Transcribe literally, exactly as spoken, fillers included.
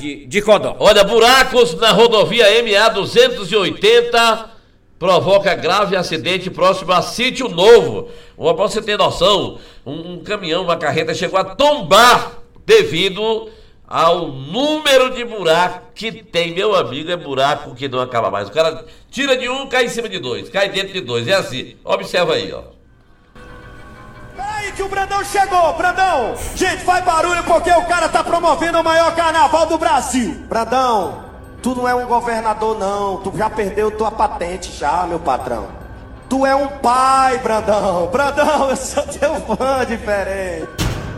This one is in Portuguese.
cidade de Codó. Olha, buracos na rodovia M A duzentos e oitenta provoca grave acidente próximo a Sítio Novo. Pra você ter noção, um, um caminhão, uma carreta chegou a tombar devido ao número de buracos que tem, meu amigo, é buraco que não acaba mais. O cara tira de um, cai em cima de dois, cai dentro de dois, é assim. Observa aí, ó. Peraí que o Brandão chegou, Brandão! Gente, faz barulho porque o cara tá promovendo o maior carnaval do Brasil. Brandão, tu não é um governador não, tu já perdeu tua patente já, meu patrão. Tu é um pai, Brandão. Brandão, eu sou teu fã diferente.